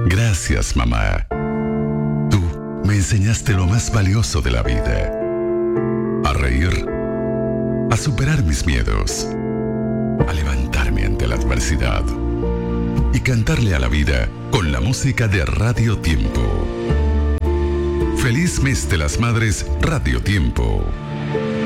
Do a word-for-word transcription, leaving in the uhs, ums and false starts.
Gracias, mamá. Tú me enseñaste lo más valioso de la vida. A reír, a superar mis miedos, a levantarme ante la adversidad y cantarle a la vida con la música de Radio Tiempo. Feliz mes de las madres, Radio Tiempo.